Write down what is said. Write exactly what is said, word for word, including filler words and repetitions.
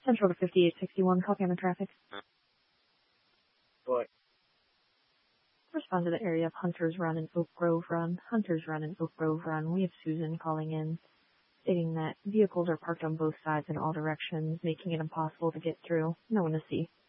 Central to fifty-eight sixty-one, copy on the traffic. What? Respond to the area of Hunters Run and Oak Grove Run. Hunters Run and Oak Grove Run. We have Susan calling in, stating that vehicles are parked on both sides in all directions, making it impossible to get through. No one to see.